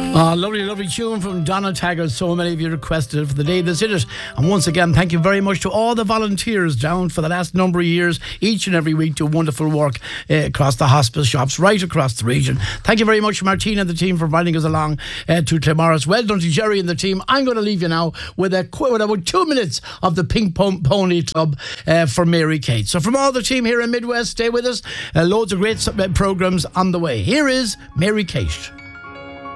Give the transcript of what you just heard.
Lovely, lovely tune from Donna Taggart. So many of you requested it for the day that's in it. And once again, thank you very much to all the volunteers down for the last number of years, each and every week, do wonderful work across the hospice shops, right across the region. Thank you very much, Martina and the team, for inviting us along to Claremorris. Well done to Jerry and the team. I'm going to leave you now with about 2 minutes of the Pink Pony Club for Mary Kate. So from all the team here in Midwest, stay with us. Loads of great programmes on the way. Here is Mary Kate.